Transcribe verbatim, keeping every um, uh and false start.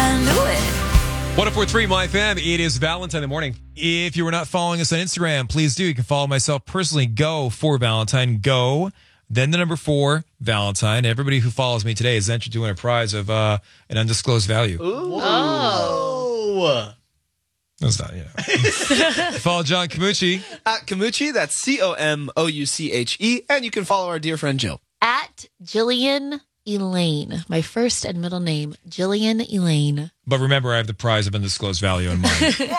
I knew it. one oh four point three My F M. It is Valentine in the morning. If you were not following us on Instagram, please do. You can follow myself personally. Go for Valentine. Go. Then the number four, Valentine. Everybody who follows me today is entered to win a prize of uh, an undisclosed value. Ooh. Oh. That's not, you know. Follow John Camucci. At Camucci, that's C O M O U C H E. And you can follow our dear friend Jill. At Jillian Elaine. My first and middle name, Jillian Elaine. But remember, I have the prize of undisclosed value in mind.